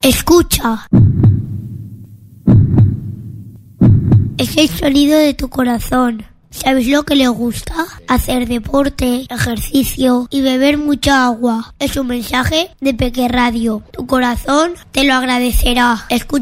Escucha. Es el sonido de tu corazón. ¿Sabes lo que le gusta? Hacer deporte, ejercicio y beber mucha agua. Es un mensaje de Peque Radio. Tu corazón te lo agradecerá. Escucha.